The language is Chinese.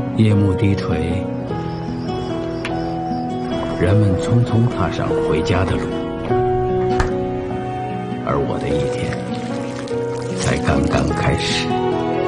夜幕低垂，人们匆匆踏上回家的路，而我的一天才刚刚开始。